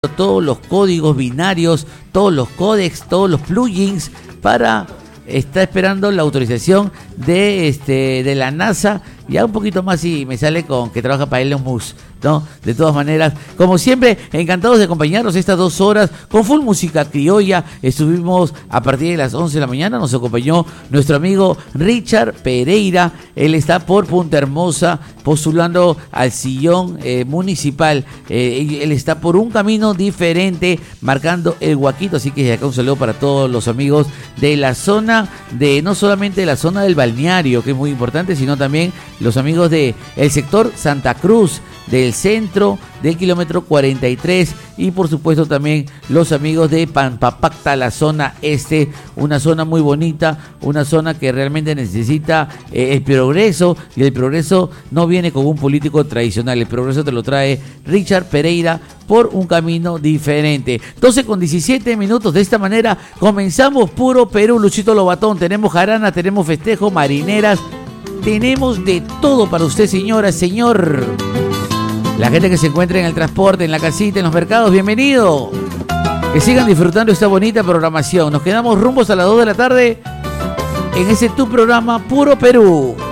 todos los códigos binarios, todos los códecs, todos los plugins para está esperando la autorización de la NASA. Ya un poquito más y me sale con que trabaja para Elon Musk, ¿no? De todas maneras, como siempre, encantados de acompañarnos estas 2 horas con full música criolla. Estuvimos a partir de las 11 de la mañana, nos acompañó nuestro amigo Richard Pereira. Él está por Punta Hermosa postulando al sillón municipal. Él está por un camino diferente, marcando el Huaquito. Así que acá un saludo para todos los amigos de la zona, no solamente de la zona del balneario, que es muy importante, sino también los amigos de el sector Santa Cruz, del centro, del kilómetro 43, y por supuesto también los amigos de Pampapacta, la zona este, una zona muy bonita, una zona que realmente necesita el progreso, y el progreso no viene con un político tradicional, el progreso te lo trae Richard Pereira por un camino diferente. 12:17 de esta manera comenzamos Puro Perú. Luchito Lobatón, tenemos jarana, tenemos festejo, marineras, tenemos de todo para usted, señora, señor. La gente que se encuentra en el transporte, en la casita, en los mercados, bienvenido. Que sigan disfrutando esta bonita programación. Nos quedamos rumbos a las 2 de la tarde en ese tu programa Puro Perú.